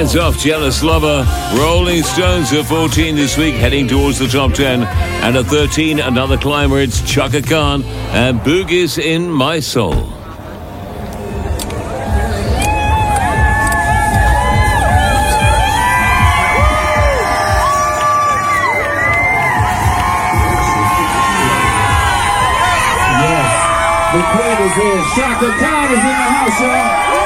Hands Off Jealous Lover. Rolling Stones are 14 this week, heading towards the top 10. And at 13, another climber, it's Chaka Khan and Boogie's in My Soul. Yes, the queen is here. Chaka Khan is in the house, y'all.